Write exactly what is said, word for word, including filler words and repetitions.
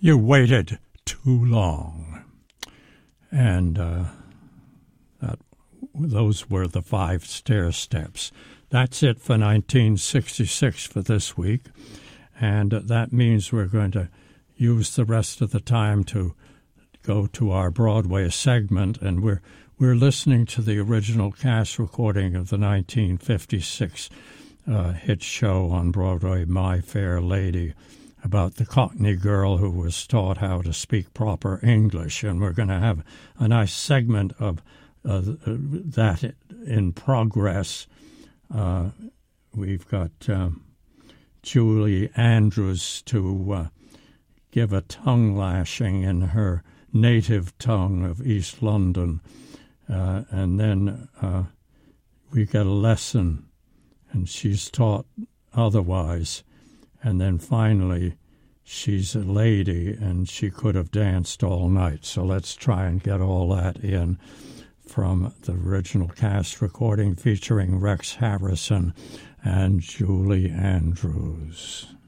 You waited too long. And uh, that, those were the five stair steps. That's it for nineteen sixty-six for this week. And that means we're going to use the rest of the time to go to our Broadway segment. And we're, we're listening to the original cast recording of the nineteen fifty-six uh, hit show on Broadway, My Fair Lady, about the Cockney girl who was taught how to speak proper English. And we're going to have a nice segment of uh, that in progress. Uh, we've got um, Julie Andrews to uh, give a tongue lashing in her native tongue of East London. Uh, and then uh, we get a lesson, and she's taught otherwise. And then finally, she's a lady, and she could have danced all night. So let's try and get all that in from the original cast recording featuring Rex Harrison and Julie Andrews.